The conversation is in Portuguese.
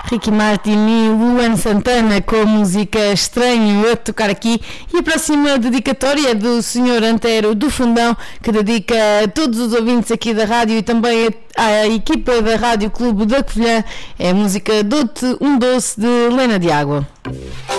Ricky Martin e Luan Santana com a música Estranho a tocar aqui. E a próxima dedicatória é do Sr. Antero do Fundão, que dedica a todos os ouvintes aqui da rádio e também à equipa da Rádio Clube da Covilhã. É a música Dou-te um Doce de Lena de Água.